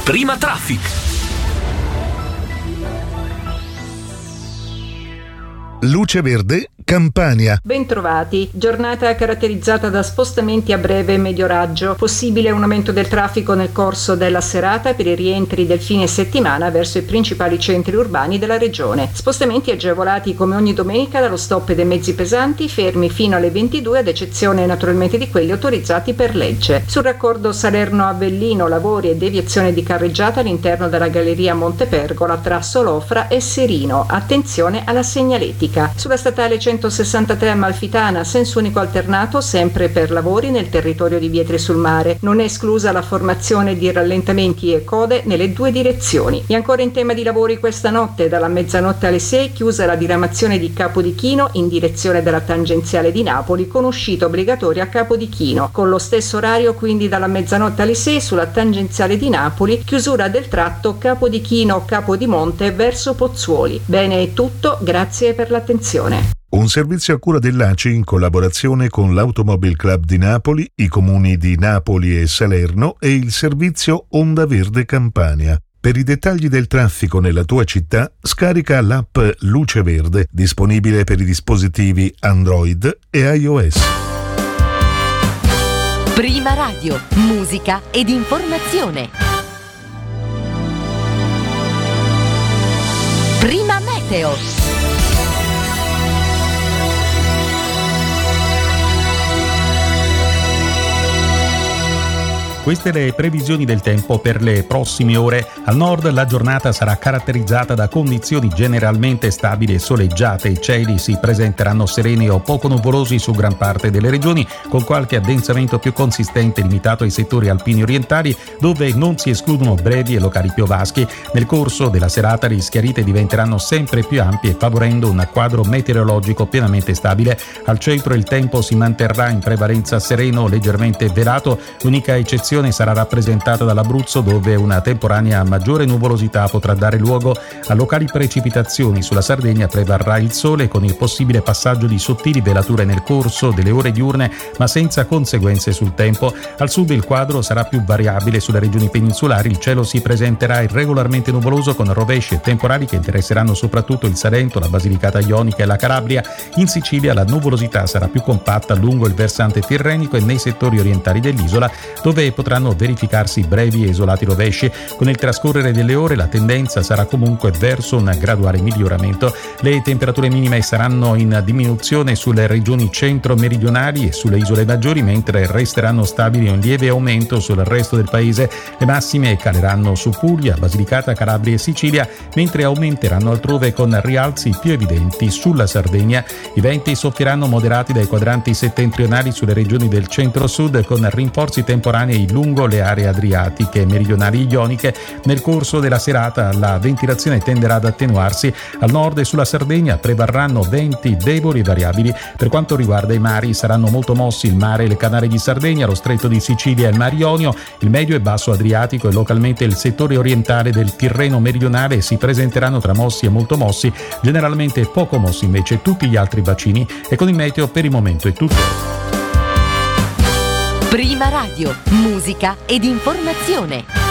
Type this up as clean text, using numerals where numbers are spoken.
Prima Traffic. Luce Verde, Campania. Bentrovati. Giornata caratterizzata da spostamenti a breve e medio raggio. Possibile un aumento del traffico nel corso della serata per i rientri del fine settimana verso i principali centri urbani della regione. Spostamenti agevolati come ogni domenica dallo stop dei mezzi pesanti, fermi fino alle 22, ad eccezione naturalmente di quelli autorizzati per legge. Sul raccordo Salerno-Avellino, lavori e deviazione di carreggiata all'interno della galleria Montepergola tra Solofra e Serino. Attenzione alla segnaletica. Sulla statale 163 Amalfitana, senso unico alternato sempre per lavori nel territorio di Vietri sul Mare. Non è esclusa la formazione di rallentamenti e code nelle due direzioni. E ancora in tema di lavori questa notte, dalla mezzanotte alle 6, chiusa la diramazione di Capodichino in direzione della tangenziale di Napoli con uscita obbligatoria a Capodichino. Con lo stesso orario, quindi dalla mezzanotte alle 6, sulla tangenziale di Napoli, chiusura del tratto Capodichino-Capodimonte verso Pozzuoli. Bene, è tutto, grazie per l'attenzione. Un servizio a cura dell'ACI in collaborazione con l'Automobile Club di Napoli, i comuni di Napoli e Salerno e il servizio Onda Verde Campania. Per i dettagli del traffico nella tua città, scarica l'app Luce Verde, disponibile per i dispositivi Android e iOS. Prima Radio, musica ed informazione. Prima Meteo. Queste le previsioni del tempo per le prossime ore. Al nord la giornata sarà caratterizzata da condizioni generalmente stabili e soleggiate. I cieli si presenteranno sereni o poco nuvolosi su gran parte delle regioni, con qualche addensamento più consistente limitato ai settori alpini orientali, dove non si escludono brevi e locali piovaschi. Nel corso della serata le schiarite diventeranno sempre più ampie, favorendo un quadro meteorologico pienamente stabile. Al centro il tempo si manterrà in prevalenza sereno, leggermente velato. L'unica eccezione sarà rappresentata dall'Abruzzo, dove una temporanea maggiore nuvolosità potrà dare luogo a locali precipitazioni. Sulla Sardegna prevarrà il sole, con il possibile passaggio di sottili velature nel corso delle ore diurne, ma senza conseguenze sul tempo. Al sud il quadro sarà più variabile. Sulle regioni peninsulari il cielo si presenterà irregolarmente nuvoloso, con rovesci e temporali che interesseranno soprattutto il Salento, la Basilicata Ionica e la Calabria. In Sicilia la nuvolosità sarà più compatta lungo il versante tirrenico e nei settori orientali dell'isola, dove potranno verificarsi brevi e isolati rovesci. Con il trascorrere delle ore la tendenza sarà comunque verso un graduale miglioramento. Le temperature minime saranno in diminuzione sulle regioni centro-meridionali e sulle isole maggiori, mentre resteranno stabili un lieve aumento sul resto del paese. Le massime caleranno su Puglia, Basilicata, Calabria e Sicilia, mentre aumenteranno altrove, con rialzi più evidenti sulla Sardegna. I venti soffieranno moderati dai quadranti settentrionali sulle regioni del centro-sud, con rinforzi temporanei lungo le aree adriatiche, meridionali e ioniche. Nel corso della serata la ventilazione tenderà ad attenuarsi. Al nord e sulla Sardegna prevarranno venti deboli e variabili. Per quanto riguarda i mari, saranno molto mossi il mare e le Canarie di Sardegna, lo stretto di Sicilia e il mar Ionio. Il medio e basso Adriatico e localmente il settore orientale del Tirreno meridionale si presenteranno tra mossi e molto mossi, generalmente poco mossi invece tutti gli altri bacini. E con il meteo per il momento è tutto. Prima Radio, musica ed informazione.